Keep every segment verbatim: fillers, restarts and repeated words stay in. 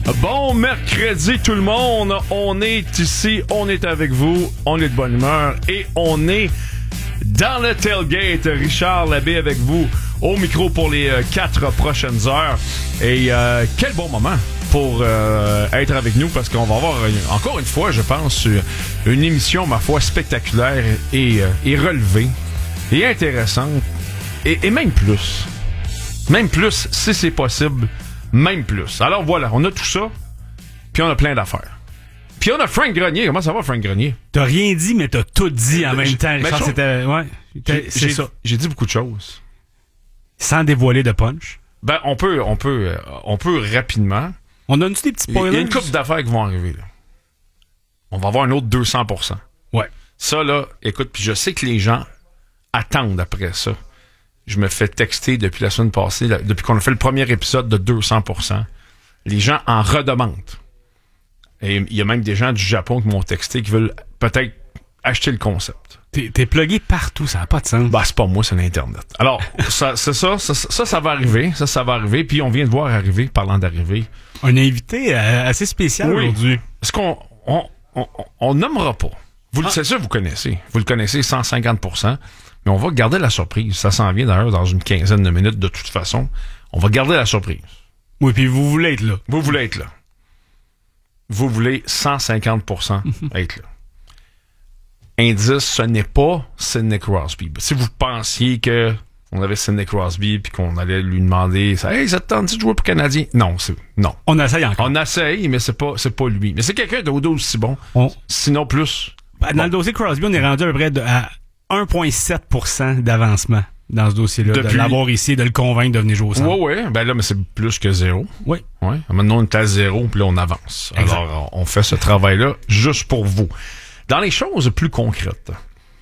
Bon mercredi tout le monde, on est ici, on est avec vous, on est de bonne humeur et on est dans le tailgate. Richard Labbé avec vous au micro pour les euh, quatre prochaines heures. Et euh, quel bon moment pour euh, être avec nous parce qu'on va avoir une, encore une fois, je pense, une émission, ma foi, spectaculaire et, euh, et relevée et intéressante et, et même plus. Même plus, si c'est possible. Même plus. Alors voilà, on a tout ça, puis on a plein d'affaires. Puis on a Frank Grenier. Comment ça va, Frank Grenier? T'as rien dit, mais t'as tout dit en mais même temps. Mais Je pense que c'était... Ouais, j'ai, c'est j'ai, ça. J'ai dit beaucoup de choses. Sans dévoiler de punch. Ben, on peut, on peut, on peut rapidement. On donne-tu des petits spoilers? Il y a une couple d'affaires qui vont arriver, là. On va avoir un autre deux cents pour cent. Ouais. Ça, là, écoute, puis je sais que les gens attendent après ça. Je me fais texter depuis la semaine passée, là, depuis qu'on a fait le premier épisode de deux cents pour cent. Les gens en redemandent. Et il y a même des gens du Japon qui m'ont texté qui veulent peut-être acheter le concept. T'es, t'es plugué partout, ça n'a pas de sens. Bah, c'est pas moi, c'est l'Internet. Alors, ça, c'est ça, ça, ça, ça va arriver. Ça, ça va arriver. Puis on vient de voir arriver, parlant d'arriver. Un invité euh, assez spécial oui. aujourd'hui. Est-ce qu'on on, on, on, on nommera pas? Vous, ah. C'est ça, vous connaissez. Vous le connaissez cent cinquante pour cent. Mais on va garder la surprise. Ça s'en vient d'ailleurs dans une quinzaine de minutes de toute façon. On va garder la surprise. Oui, puis vous voulez être là. Vous voulez être là. Vous voulez cent cinquante pour cent être là. Indice, ce n'est pas Sidney Crosby. Si vous pensiez que on avait Sidney Crosby puis qu'on allait lui demander « Hey, ça te tente de jouer pour Canadien? » Non, c'est non. On essaye encore. On essaye, mais c'est pas, c'est pas lui. Mais c'est quelqu'un d'aussi bon. On... Sinon plus. Ben, dans bon. le dossier Crosby, on est rendu à peu près de, à un virgule sept pour cent d'avancement dans ce dossier-là. Depuis... De l'avoir ici, de le convaincre de venir jouer au centre. Oui, oui. Ben là, mais c'est plus que zéro. Oui. Ouais. Maintenant, on est à zéro, puis là, on avance. Exact. Alors, on fait ce travail-là juste pour vous. Dans les choses plus concrètes,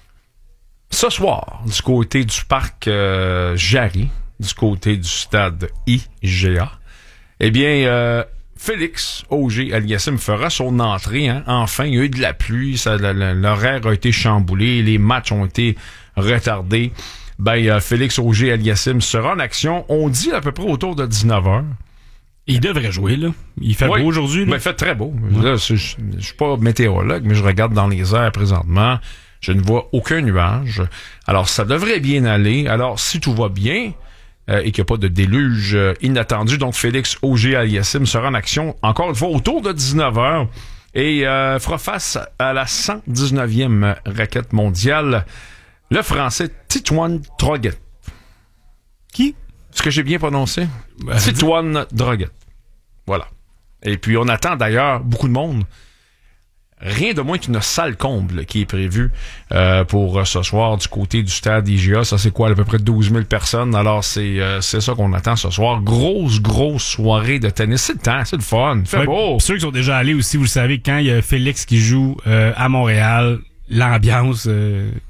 ce soir, du côté du parc euh, Jarry, du côté du stade I G A, eh bien, euh, Félix Auger-Aliassime fera son entrée. Hein. Enfin, il y a eu de la pluie, ça, l'horaire a été chamboulé, les matchs ont été retardés. Ben, euh, Félix Auger-Aliassime sera en action, on dit à peu près autour de dix-neuf heures. Il devrait jouer, là. Il fait oui, beau aujourd'hui, là. Ben, il fait très beau. Ouais. Là, je, je, je suis pas météorologue, mais je regarde dans les airs présentement. Je ne vois aucun nuage. Alors, ça devrait bien aller. Alors, si tout va bien euh, et qu'il n'y a pas de déluge euh, inattendu, donc Félix Auger-Aliassime sera en action encore une fois autour de dix-neuf heures et euh, fera face à la cent dix-neuvième raquette mondiale, le Français Titouan Droguet. Qui? Est-ce que j'ai bien prononcé? Ben, Titouan Droguet. Voilà. Et puis, on attend d'ailleurs beaucoup de monde. Rien de moins qu'une salle comble qui est prévue euh, pour euh, ce soir du côté du stade I G A. Ça, c'est quoi? À peu près douze mille personnes. Alors, c'est euh, c'est ça qu'on attend ce soir. Grosse, grosse soirée de tennis. C'est le temps, c'est le fun. Fait ouais, beau. Ceux qui sont déjà allés aussi, vous le savez, quand il y a Félix qui joue euh, à Montréal, l'ambiance, euh,